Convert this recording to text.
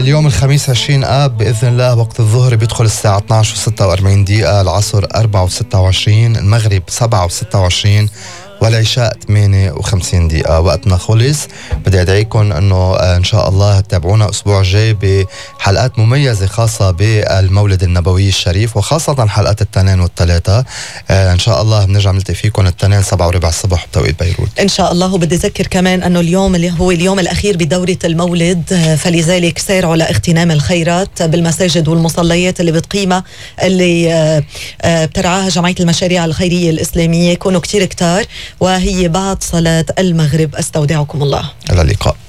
اليوم الخميس 20 آب بإذن الله وقت الظهر بيدخل الساعة 12:46 دقيقة، العصر 4:26، المغرب 7:26، والعشاء 58 دقيقة. وقتنا خلص. بدي أدعيكم أنه إن شاء الله تتابعونا أسبوع جاي بحلقات مميزة خاصة بالمولد النبوي الشريف، وخاصة حلقات الاثنين والثلاثة. إن شاء الله بنرجع نلتقي فيكم الاثنين 7:15 الصبح بتوقيت بيروت إن شاء الله. وبدي أذكر كمان أنه اليوم اللي هو اليوم الأخير بدورة المولد، فلذلك سارعوا لاغتنام الخيرات بالمساجد والمصليات اللي بتقيمها اللي بترعاها جمعية المشاريع الخيرية الإسلامية. كونوا كتير كتار، وهي بعد صلاة المغرب. أستودعكم الله. إلى اللقاء.